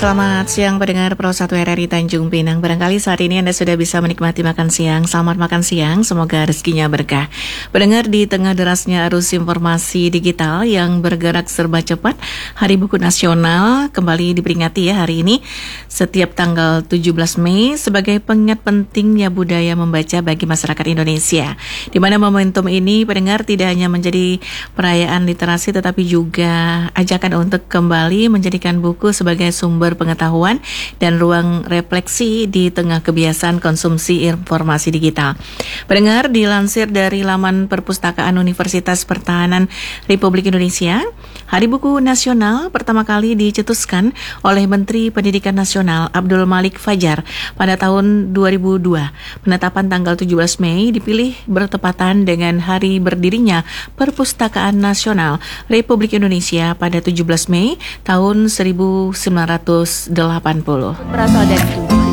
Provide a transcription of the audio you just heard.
Selamat siang pendengar Pro 1 RRI Tanjung Pinang. Barangkali saat ini Anda sudah bisa menikmati makan siang. Selamat makan siang, semoga rezekinya berkah. Pendengar, di tengah derasnya arus informasi digital yang bergerak serba cepat, Hari Buku Nasional kembali diperingati ya hari ini setiap tanggal 17 Mei sebagai pengingat pentingnya budaya membaca bagi masyarakat Indonesia. Di mana momentum ini pendengar tidak hanya menjadi perayaan literasi tetapi juga ajakan untuk kembali menjadikan buku sebagai sumber pengetahuan dan ruang refleksi di tengah kebiasaan konsumsi informasi digital. Pendengar, dilansir dari laman Perpustakaan Universitas Pertahanan Republik Indonesia, Hari Buku Nasional pertama kali dicetuskan oleh Menteri Pendidikan Nasional Abdul Malik Fajar pada tahun 2002. Penetapan tanggal 17 Mei dipilih bertepatan dengan hari berdirinya Perpustakaan Nasional Republik Indonesia pada 17 Mei tahun 1980. Berasal dari